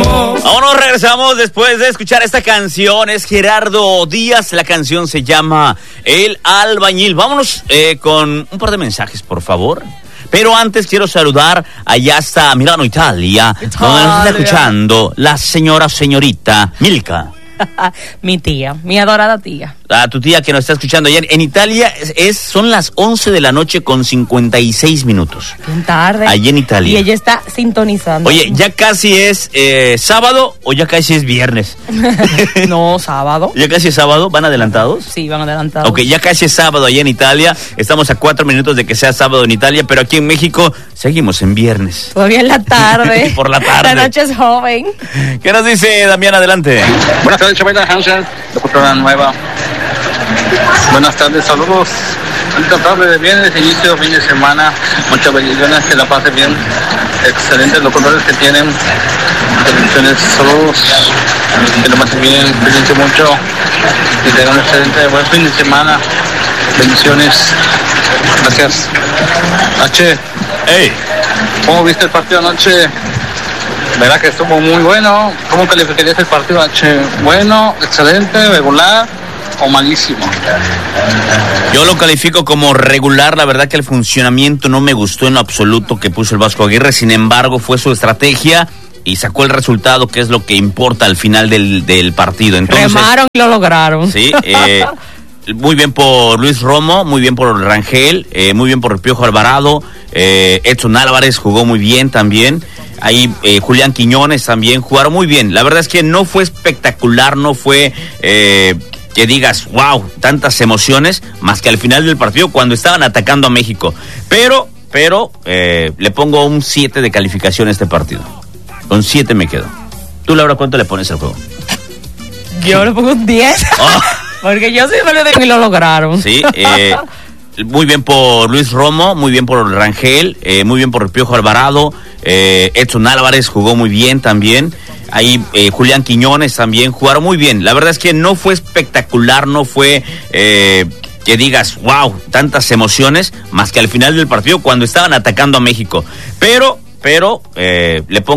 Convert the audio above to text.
Vámonos, regresamos después de escuchar esta canción. Es Gerardo Díaz, la canción se llama El Albañil. Vámonos con un par de mensajes, por favor. Pero antes quiero saludar allá hasta Milano, Italia, donde nos está escuchando la señorita Milka. Mi tía, mi adorada tía. A tu tía que nos está escuchando allá en Italia, son las 11 de la noche con 56 minutos. Bien tarde. Allí en Italia. Y ella está sintonizando. Oye, ¿ya casi es sábado o ya casi es viernes? No, sábado. ¿Ya casi es sábado? ¿Van adelantados? Sí, van adelantados. Ok, ya casi es sábado allá en Italia. Estamos a 4 minutos de que sea sábado en Italia, pero aquí en México seguimos en viernes. Todavía en la tarde. Por la tarde. La noche es joven. ¿Qué nos dice Damián? Adelante. Buenas tardes, Chavita Hansen, locutora nueva. Buenas tardes, saludos. Esta tarde de viernes, inicio fin de semana. Muchas bendiciones, que la pase bien. Excelentes locutores que tienen. Bendiciones, saludos. Que lo pasen bien, cuídense mucho. Que tengan un excelente buen fin de semana. Bendiciones. Gracias. H. Hey. ¿Cómo viste el partido anoche? ¿Verdad que estuvo muy bueno? ¿Cómo calificarías el partido H? ¿Bueno, excelente, regular o malísimo? Yo lo califico como regular. La verdad que el funcionamiento no me gustó en lo absoluto que puso el Vasco Aguirre. Sin embargo, fue su estrategia y sacó el resultado, que es lo que importa al final del partido. Entonces, remaron y lo lograron. Sí, muy bien por Luis Romo, muy bien por Rangel, muy bien por el Piojo Alvarado, Edson Álvarez jugó muy bien también. Ahí Julián Quiñones también jugaron muy bien. La verdad es que no fue espectacular, no fue que digas, wow, tantas emociones, más que al final del partido cuando estaban atacando a México. Pero le pongo un 7 de calificación a este partido. Con 7 me quedo. ¿Tú, Laura, cuánto le pones al juego? Yo le pongo un 10. Oh. Porque yo sí me lo digo y lo lograron. Sí, muy bien por Luis Romo, muy bien por Rangel, muy bien por el Piojo Alvarado, Edson Álvarez jugó muy bien también. Ahí Julián Quiñones también jugaron muy bien. La verdad es que no fue espectacular, no fue que digas, wow, tantas emociones, más que al final del partido cuando estaban atacando a México. Pero le pongo